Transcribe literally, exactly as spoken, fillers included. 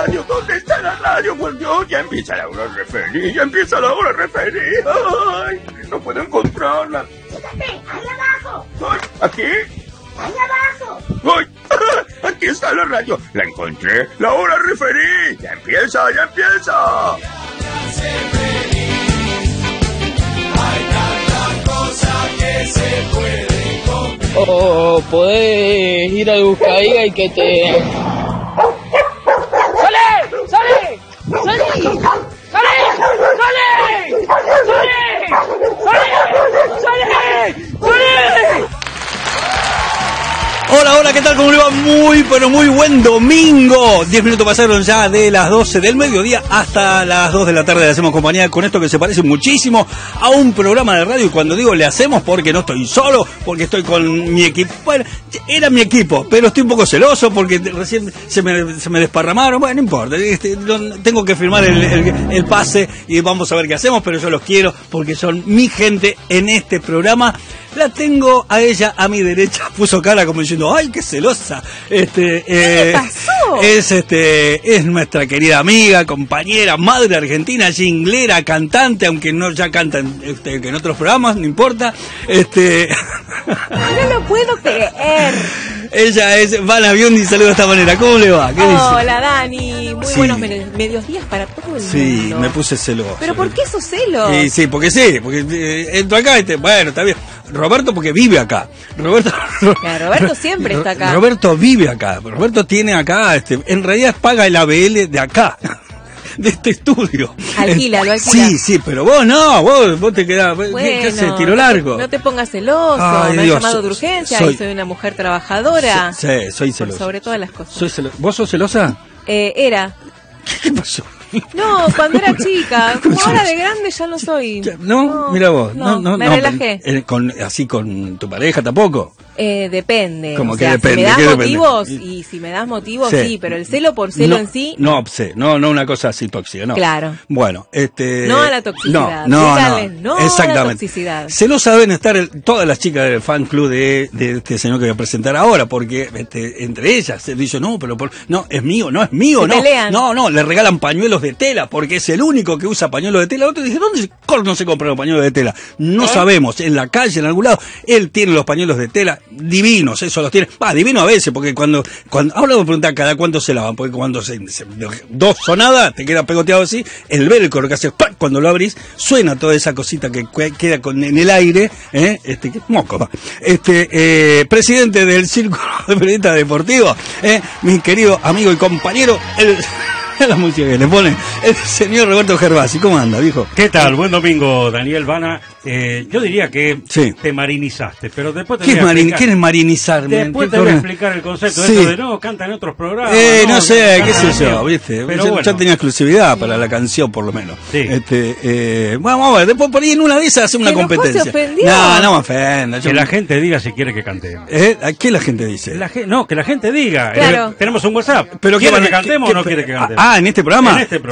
radio? ¿Dónde está la radio? Por Dios, ya empieza la hora referí, ya empieza la hora referí. Ay, no puedo encontrarla. Fíjate, ahí abajo. Ay, ¿aquí? Ahí abajo. ¡Ay! Aquí está la radio. La encontré. La hora referí. Ya empieza, ya empieza. Hay tantas cosas que se pueden comer. O podés ir al Buscaiga y que te... ¡Sale! ¡Sale! ¡Sale! ¡Sale! ¡Sale! ¡Sale! ¡Sale! ¡Sale! Hola, hola, ¿qué tal? ¿Cómo le va? Muy, pero muy buen domingo. Diez minutos pasaron ya de las doce del mediodía hasta las dos de la tarde. Le hacemos compañía con esto que se parece muchísimo a un programa de radio. Y cuando digo le hacemos, porque no estoy solo, porque estoy con mi equipo. Bueno, era mi equipo, pero estoy un poco celoso porque recién se me, se me desparramaron. Bueno, no importa, este, no, tengo que firmar el, el, el pase y vamos a ver qué hacemos, pero yo los quiero porque son mi gente en este programa. La tengo a ella a mi derecha, puso cara como diciendo, ¡ay, qué celosa! Este, ¿Qué eh, le pasó? Es este, es nuestra querida amiga, compañera, madre argentina, jinglera, cantante, aunque no ya canta en, este, que en otros programas, no importa. Este, No lo puedo creer. ella es Vana Biondi, saluda de esta manera. ¿Cómo le va? ¿Qué dice? Hola, Dani. Muy Sí. buenos me- medios días para todo el Sí, mundo. me puse celoso. ¿Pero por qué esos celos? Sí, sí, porque sí, porque eh, entro acá, este, bueno, está bien. Roberto porque vive acá. Roberto, Claro, Roberto siempre está acá. Roberto vive acá. Roberto tiene acá, este, en realidad paga el A B L de acá. De este estudio. Alquílalo, alquila. Sí, sí, pero vos no, vos, vos te quedás, ¿qué, Bueno, qué haces? Tiro no te- largo. No te pongas celoso. Ay, me han Dios, llamado de so- urgencia soy- y soy una mujer trabajadora. Sí, sí, soy Por celoso. sobre todas las cosas. Soy celo- ¿Vos sos celosa? Eh, era. ¿Qué pasó? No, cuando era chica. Como ¿Cómo ahora sos? de grande ya no soy. No, mira vos. No, no, me no, relajé. eh, con, así con tu pareja tampoco. Eh, depende. Como o que sea, depende, si me das ¿qué depende? motivos, y si me das motivos, Sí. sí, pero el celo por celo no, en sí, No, obse, no, no una cosa así tóxica, no. Claro. Bueno, este... No a la toxicidad. No, no, Dígale, no, no a la exactamente. toxicidad. Celosa deben estar el- todas las chicas del fan club de, de este señor que voy a presentar ahora, porque este, entre ellas se dice, no, pero por, no, es mío, no es mío, Se no. pelean. No, no, le regalan pañuelos de tela, porque es el único que usa pañuelos de tela. Otro dice, ¿dónde no se compran los pañuelos de tela? No ¿Eh? sabemos, en la calle, en algún lado, él tiene los pañuelos de tela divinos, eso los tiene. Va, divino a veces, porque cuando, cuando ahora me preguntan cada cuánto se lavan, porque cuando se, se- dos sonadas, te queda pegoteado así, el velcro que hace, ¡pac! Cuando lo abrís, suena toda esa cosita que que- queda con, en el aire, ¿eh? Este, que, moco, va. Este, eh, presidente del Círculo de Periodistas Deportivos, ¿eh? Mi querido amigo y compañero, el, la música que le pone, el señor Roberto Gervasi. ¿Cómo anda, viejo? ¿Qué tal? Buen domingo, Daniel Vana. Eh, yo diría que Sí. te marinizaste, pero después te ¿Qué voy es, a marin, explicar- ¿Quién es marinizarme? Después ¿Qué te voy a cosa? explicar el concepto Sí. de esto de no, canta en otros programas. Eh, no, sé, qué canta sé en yo, el- viste. Pero ya, bueno, ya tenía exclusividad para la canción, por lo menos. Sí. Este, eh, bueno, vamos a ver, después por ahí en una de esas hacemos una ¿Se enojó, competencia. se ofendió? No, no me ofenda. yo- que la gente diga si quiere que cantemos. ¿Eh? ¿A qué la gente dice? La ge- no, que la gente diga. Claro. Eh, tenemos un WhatsApp. ¿Pero qué ¿Quiere van a- que cantemos qué- o no qué- quiere que cantemos? Ah, ¿en este programa? En este programa.